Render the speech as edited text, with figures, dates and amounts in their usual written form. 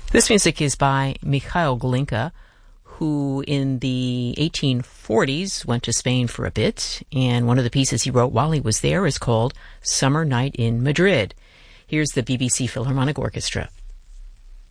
This music is by Mikhail Glinka, who in the 1840s went to Spain for a bit, and one of the pieces he wrote while he was there is called Summer Night in Madrid. Here's the BBC Philharmonic Orchestra.